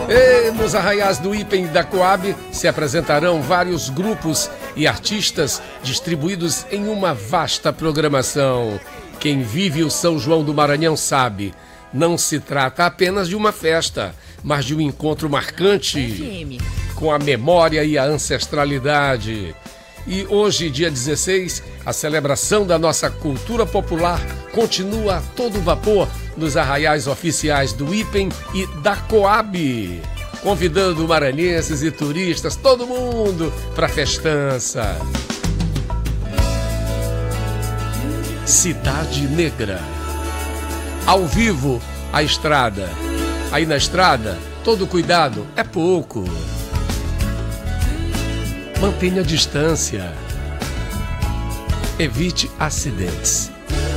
E nos arraiais do Ipen e da Coab se apresentarão vários grupos e artistas distribuídos em uma vasta programação. Quem vive o São João do Maranhão sabe, não se trata apenas de uma festa, mas de um encontro marcante com a memória e a ancestralidade. E hoje, dia 16, a celebração da nossa cultura popular continua a todo vapor nos arraiais oficiais do Ipen e da Coab, convidando maranhenses e turistas, todo mundo, para a festança. Cidade Negra. Ao vivo, a estrada. Aí na estrada, todo cuidado é pouco. Mantenha a distância. Evite acidentes.